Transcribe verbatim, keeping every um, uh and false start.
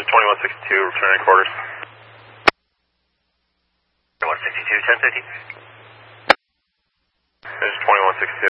is twenty-one sixty-two, returning quarters. twenty-one sixty-two, ten fifty. This is twenty-one sixty-two.